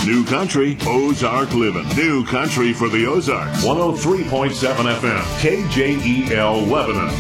New Country, Ozark Living. New Country for the Ozarks. 103.7 FM, KJEL Lebanon.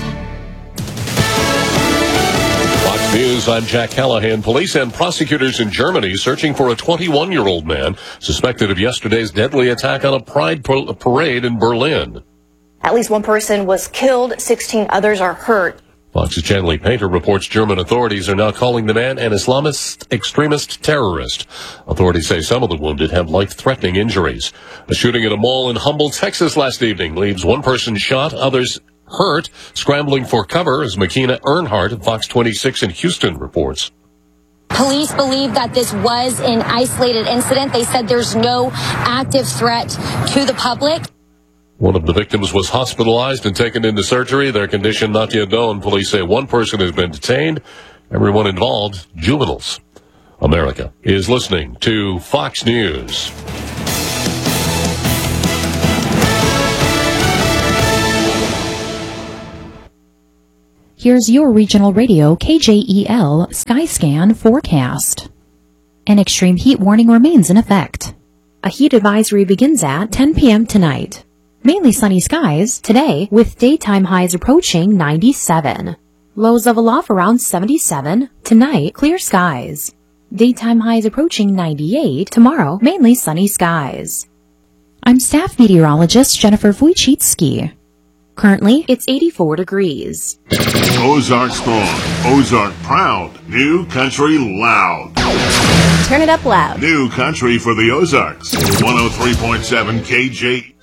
Fox News, I'm Jack Callahan. Police and prosecutors in Germany searching for a 21-year-old man suspected of yesterday's deadly attack on a pride parade in Berlin. At least one person was killed, 16 others are hurt. Fox's Chanley Painter reports German authorities are now calling the man an Islamist extremist terrorist. Authorities say some of the wounded have life-threatening injuries. A shooting at a mall in Humble, Texas last evening leaves one person shot, others hurt. Scrambling for cover, as Makina Earnhardt of Fox 26 in Houston reports. Police believe that this was an isolated incident. They said there's no active threat to the public. One of the victims was hospitalized and taken into surgery. Their condition not yet known. Police say one person has been detained. Everyone involved, juveniles. America is listening to Fox News. Here's your regional radio KJEL Skyscan forecast. An extreme heat warning remains in effect. A heat advisory begins at 10 p.m. tonight. Mainly sunny skies today with daytime highs approaching 97. Lows level off around 77. Tonight, clear skies. Daytime highs approaching 98. Tomorrow, mainly sunny skies. I'm staff meteorologist Jennifer Wojcicki. Currently, it's 84 degrees. Ozark strong, Ozark proud, New Country loud. Turn it up loud. New Country for the Ozarks. 103.7 KJ.